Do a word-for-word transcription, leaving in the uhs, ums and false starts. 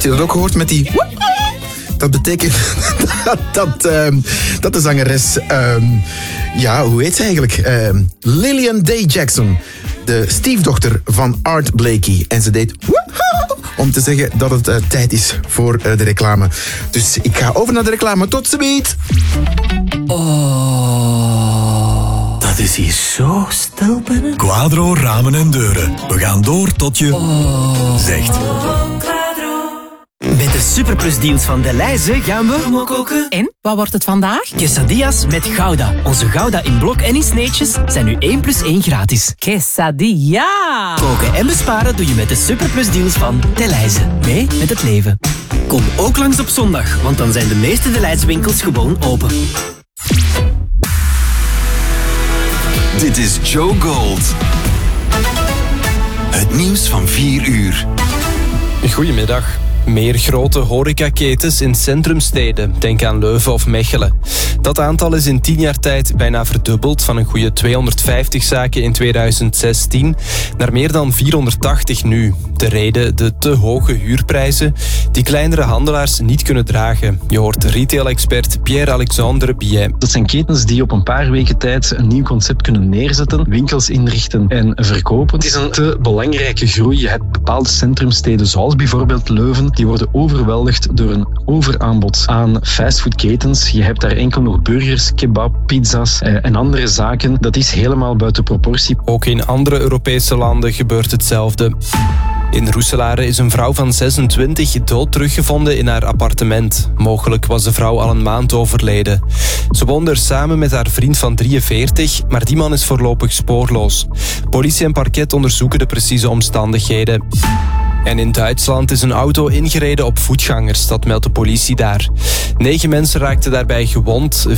Heb je dat ook gehoord met die... Dat betekent dat, dat, uh, dat de zangeres... Uh, ja, hoe heet ze eigenlijk? Uh, Lillian Day Jackson. De stiefdochter van Art Blakey. En ze deed... om te zeggen dat het uh, tijd is voor uh, de reclame. Dus ik ga over naar de reclame. Tot ziens. Oh, dat is hier zo stil binnen. Quadro Ramen en Deuren. We gaan door tot je oh. zegt. Met de Superplus deals van Delhaize gaan we koken. En, wat wordt het vandaag? Quesadillas met Gouda. Onze Gouda in blok en in sneetjes zijn nu één plus één gratis. Quesadilla! Koken en besparen doe je met de Superplus deals van Delhaize. Mee met het leven. Kom ook langs op zondag, want dan zijn de meeste Delhaize winkels gewoon open. Dit is Joe Gold. Het nieuws van vier uur. Goedemiddag. Meer grote horecaketens in centrumsteden. Denk aan Leuven of Mechelen. Dat aantal is in tien jaar tijd bijna verdubbeld, van een goede tweehonderdvijftig zaken in tweeduizend zestien naar meer dan vierhonderdtachtig nu. De reden: de te hoge huurprijzen die kleinere handelaars niet kunnen dragen. Je hoort retail-expert Pierre-Alexandre Billet. Dat zijn ketens die op een paar weken tijd een nieuw concept kunnen neerzetten, winkels inrichten en verkopen. Het is een te belangrijke groei. Je hebt bepaalde centrumsteden, zoals bijvoorbeeld Leuven, die worden overweldigd door een overaanbod aan fastfoodketens. Je hebt daar enkel nog burgers, kebab, pizza's eh, en andere zaken. Dat is helemaal buiten proportie. Ook in andere Europese landen gebeurt hetzelfde. In Roeselare is een vrouw van zesentwintig dood teruggevonden in haar appartement. Mogelijk was de vrouw al een maand overleden. Ze woonde er samen met haar vriend van drieënveertig, maar die man is voorlopig spoorloos. Politie en parket onderzoeken de precieze omstandigheden. En in Duitsland is een auto ingereden op voetgangers, dat meldt de politie daar. Negen mensen raakten daarbij gewond,